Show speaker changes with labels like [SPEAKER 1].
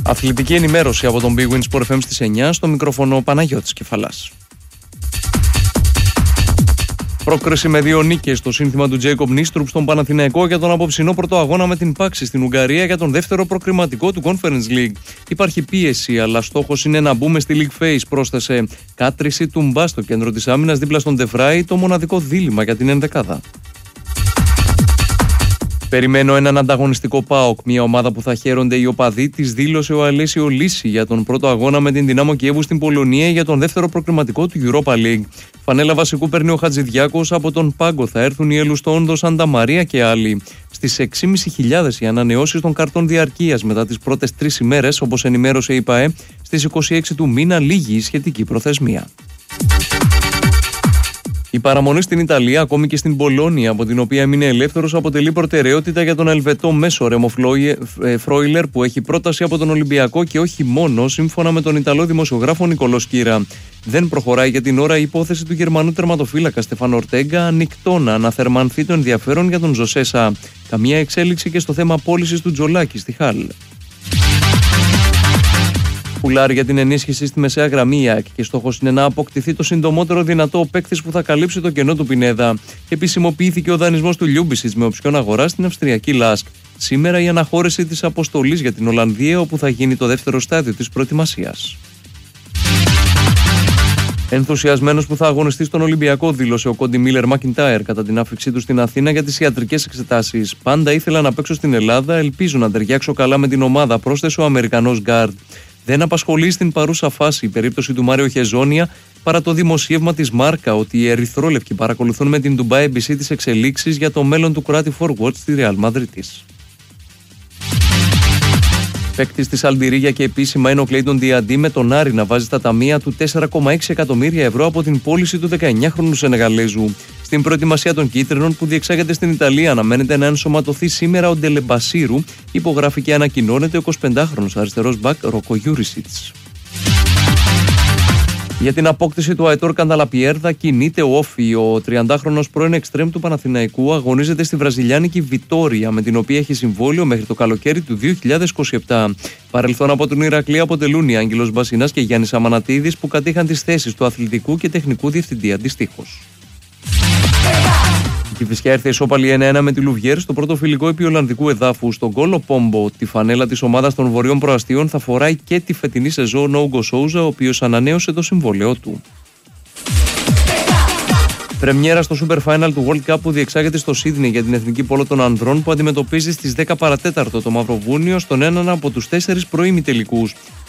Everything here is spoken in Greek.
[SPEAKER 1] Αθλητική ενημέρωση από τον Big Win Sport FM στις 9, στο μικρόφωνο Παναγιώτης Κεφαλάς. Πρόκριση με 2 νίκες στο σύνθημα του Τζέικοπ Νίστρουπ στον Παναθηναϊκό για τον απόψινό πρώτο αγώνα με την Πάξη στην Ουγγαρία για τον δεύτερο προκριματικό του Conference League. Υπάρχει πίεση, αλλά στόχος είναι να μπούμε στη League Phase, πρόσθεσε. Κάτριση του Μπά στο κέντρο της άμυνας δίπλα στον Ντεφράι, το μοναδικό δίλημμα για την ενδεκάδα. Περιμένω έναν ανταγωνιστικό ΠΑΟΚ, μια ομάδα που θα χαίρονται οι οπαδοί, της δήλωσε ο Αλέσιο Λύση για τον πρώτο αγώνα με την Δυνάμο Κιέβου στην Πολωνία για τον δεύτερο προκριματικό του Europa League. Φανέλα βασικού παίρνει ο Χατζηδιάκος, από τον πάγκο θα έρθουν οι Ελουστόντο, Σάντα Μαρία και άλλοι. Στις 6.500 οι ανανεώσεις των καρτών διαρκείας μετά τις πρώτες 3 ημέρες, όπως ενημέρωσε η ΠΑΕ, στις 26 του μήνα λίγη η σχετική προθεσμία. Η παραμονή στην Ιταλία, ακόμη και στην Μπολόνια, από την οποία έμεινε ελεύθερος, αποτελεί προτεραιότητα για τον Ελβετό μέσο Ρέμο Φρόιλερ, που έχει πρόταση από τον Ολυμπιακό και όχι μόνο, σύμφωνα με τον Ιταλό δημοσιογράφο Νικολό Σκύρα. Δεν προχωράει για την ώρα η υπόθεση του Γερμανού τερματοφύλακα Στεφάν Ορτέγκα, ανοιχτό να αναθερμανθεί το ενδιαφέρον για τον Ζοσέσα. Καμία εξέλιξη και στο θέμα πώλησης του Τζολάκη στη Χάλ. Πουλάρει για την ενίσχυση στη μεσαία γραμμή η ΑΕΚ και στόχος είναι να αποκτηθεί το συντομότερο δυνατό ο παίκτης που θα καλύψει το κενό του Πινέδα. Επισημοποιήθηκε ο δανεισμός του Λιούμπισιτς με οψιόν αγορά στην Αυστριακή Λάσκ. Σήμερα η αναχώρηση της αποστολής για την Ολλανδία, όπου θα γίνει το δεύτερο στάδιο της προετοιμασίας. Ενθουσιασμένος που θα αγωνιστεί στον Ολυμπιακό, δήλωσε ο Κόντι Μίλερ Μακιντάιρ κατά την άφηξή του στην Αθήνα για τις ιατρικές εξετάσεις. Πάντα ήθελα να παίξω στην Ελλάδα, ελπίζω να ταιριάξω καλά με την ομάδα, πρόσθεσε ο Αμερικανός γκάρντ. Δεν απασχολεί στην παρούσα φάση η περίπτωση του Μάριο Χεζόνια, παρά το δημοσίευμα της Μάρκα ότι οι ερυθρόλευκοι παρακολουθούν με την Dubai ABC τις εξελίξεις για το μέλλον του κράτη Forward στη Real Μαδρίτης. Παίκτης της Αλντιρίγια και επίσημα είναι ο Κλέιντον Διαντί, με τον Άρη να βάζει στα ταμεία του 4,6 εκατομμύρια ευρώ από την πώληση του 19χρονου Σενεγαλέζου. Στην προετοιμασία των κίτρινων που διεξάγεται στην Ιταλία, αναμένεται να ενσωματωθεί σήμερα ο Ντελεμπασίρου, υπογράφει και ανακοινώνεται ο 25χρονος αριστερός μπακ Ροκο Γιούρισιτς. Για την απόκτηση του Αϊτόρ Κανταλαπιέρδα κινείται ο Όφι. Ο 30χρονος πρώην εξτρέμ του Παναθηναϊκού αγωνίζεται στη βραζιλιάνικη Βιτόρια, με την οποία έχει συμβόλαιο μέχρι το καλοκαίρι του 2027. Παρελθόν από τον Ηρακλή αποτελούν οι Άγγελος Μπασινάς και Γιάννης Αμανατίδης, που κατήχαν τις θέσεις του αθλητικού και τεχνικού διευθυντή αντιστοίχως. Η Κηφισιά έρθε ισόπαλη 1-1 με τη Λουβιέρ στο πρώτο φιλικό επί Ολλανδικού εδάφου. Στον Κόλο Πόμπο, τη φανέλα της ομάδας των Βορειών Προαστίων θα φοράει και τη φετινή σεζόν ο Ούγκο Σόουζα, ο οποίος ανανέωσε το συμβόλαιό του. Πρεμιέρα στο Super Final του World Cup που διεξάγεται στο Σίδνεϊ για την εθνική πόλο των ανδρών, που αντιμετωπίζει στις 10 παρατέταρτο το Μαυροβούνιο στον έναν από τους 4 προημιτελικούς.